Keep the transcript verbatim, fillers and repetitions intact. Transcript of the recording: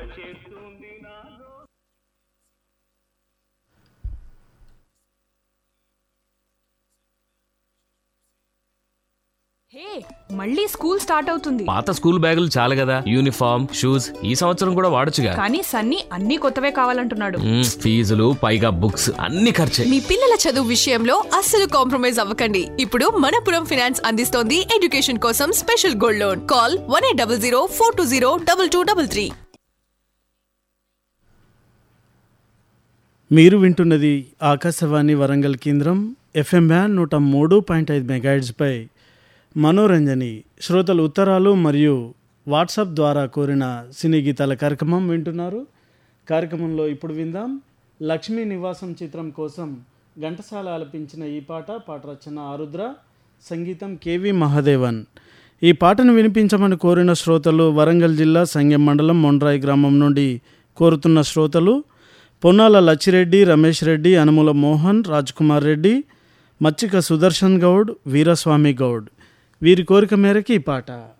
హే, మళ్ళీ school start అవుతుంది. పాత స్కూల్ బ్యాగులు చాలు కదా, యూనిఫామ్ షూస్ ఈ సంవత్సరం కూడా వాడొచ్చుగా. కానీ సన్నీ అన్ని కొత్తవే కావాలంటున్నాడు. మ్మ్, ఫీజులు పైగా బుక్స్ అన్ని ఖర్చే. మీ పిల్లల చదువు విషయంలో అస్సలు కాంప్రమైజ్ అవ్వకండి. ఇప్పుడు మనపురం ఫైనాన్స్ అందిస్తోంది ఎడ్యుకేషన్ కోసం special gold loan. Call one eight double zero four two zero double two double three. మీరు వింటున్నది ఆకాశవాణి వరంగల్ కేంద్రం ఎఫ్ఎం బ్యాన్ నూట మూడు పాయింట్ ఐదు మెగాహెర్ట్జ్పై మనోరంజని. శ్రోతలు ఉత్తరాలు మరియు వాట్సాప్ ద్వారా కోరిన సినీ గీతాల కార్యక్రమం వింటున్నారు. కార్యక్రమంలో ఇప్పుడు విందాం. లక్ష్మీ నివాసం చిత్రం కోసం ఘంటసాల ఆలపించిన ఈ పాట. పాట రచన ఆరుద్ర, సంగీతం కేవి మహాదేవన్. ఈ పాటను వినిపించమని కోరిన శ్రోతలు వరంగల్ జిల్లా సంగెం మండలం మొండ్రాయి గ్రామం నుండి కోరుతున్న శ్రోతలు పొన్నాల లచ్చిరెడ్డి, రమేష్ రెడ్డి, అనుముల మోహన్, రాజ్ కుమార్ రెడ్డి, మచ్చిక సుదర్శన్ గౌడ్, వీరస్వామి గౌడ్. వీరి కోరిక మేరకు ఈ పాట.